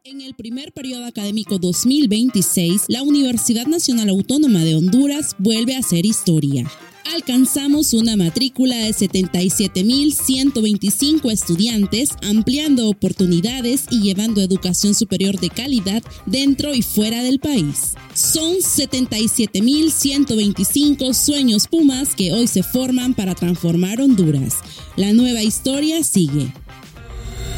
En el primer periodo académico 2026, la Universidad Nacional Autónoma de Honduras vuelve a hacer historia. Alcanzamos una matrícula de 77.125 estudiantes, ampliando oportunidades y llevando educación superior de calidad dentro y fuera del país. Son 77.125 sueños Pumas que hoy se forman para transformar Honduras. La nueva historia sigue.